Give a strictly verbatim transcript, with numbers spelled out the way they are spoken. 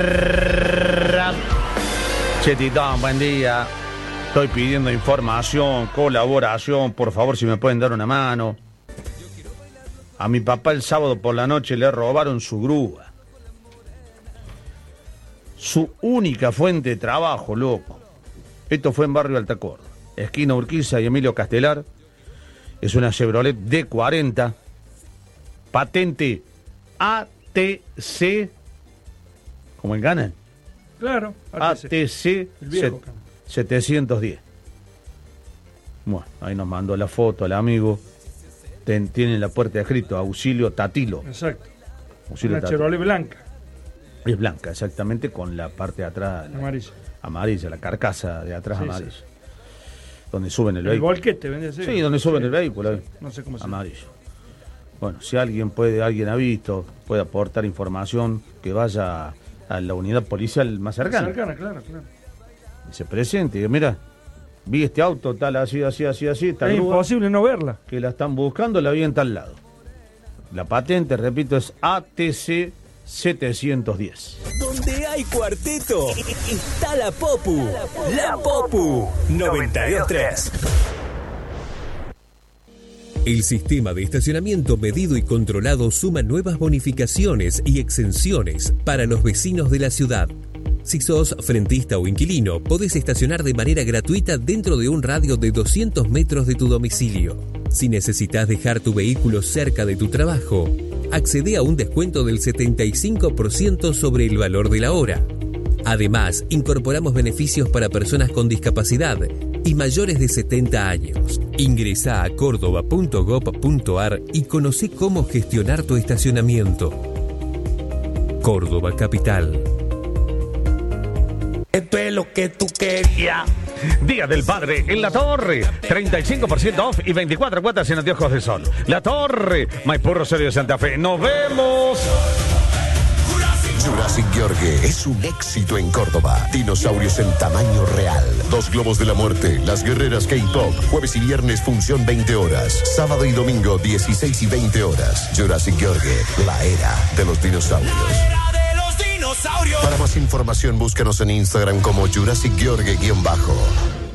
Che, Titón, buen día. Estoy pidiendo información, colaboración. Por favor, si me pueden dar una mano. A mi papá el sábado por la noche le robaron su grúa. Su única fuente de trabajo, loco. Esto fue en Barrio Alta Córdoba, esquina Urquiza y Emilio Castelar. Es una Chevrolet D cuarenta, patente A T C, como el Canon. Claro, A T C setecientos diez. Bueno, ahí nos mandó la foto el amigo. Ten, tiene en la puerta escrito auxilio Tatilo. Exacto. Auxilio Una Tatilo. Chevrolet blanca. Es blanca, exactamente, con la parte de atrás la, amarilla. Amarilla, la carcasa de atrás sí, amarilla. Sí. Donde suben el, el vehículo. El volquete, ¿vende así? Sí, donde suben sí, el vehículo. Sí, no sé cómo se llama. Amarillo. Bueno, si alguien puede, alguien ha visto, puede aportar información, que vaya a la unidad policial más cercana. Más cercana, claro, claro. Y se presente y diga, mira, vi este auto, tal, así, así, así, así. Tal es grúa, imposible no verla. Que la están buscando, la vi en tal lado. La patente, repito, es A T C setecientos diez. Donde hay cuarteto, está la Popu. La Popu noventa y dos punto tres. El sistema de estacionamiento medido y controlado suma nuevas bonificaciones y exenciones para los vecinos de la ciudad. Si sos frentista o inquilino, podés estacionar de manera gratuita dentro de un radio de doscientos metros de tu domicilio. Si necesitas dejar tu vehículo cerca de tu trabajo, accede a un descuento del setenta y cinco por ciento sobre el valor de la hora. Además, incorporamos beneficios para personas con discapacidad y mayores de setenta años. Ingresá a córdoba punto gob punto ar y conocé cómo gestionar tu estacionamiento. Córdoba Capital. Esto es lo que tú querías. Día del Padre en La Torre. treinta y cinco por ciento off y veinticuatro cuotas en anteojos de sol. La Torre, Maipú, Rosario de Santa Fe. ¡Nos vemos! Jurassic Gheorghe es un éxito en Córdoba. Dinosaurios en tamaño real. Dos globos de la muerte. Las guerreras K-pop. Jueves y viernes función veinte horas. Sábado y domingo dieciséis y veinte horas. Jurassic Gheorghe, la era de los dinosaurios. Para más información, búscanos en Instagram como Jurassic Gheorghe-bajo.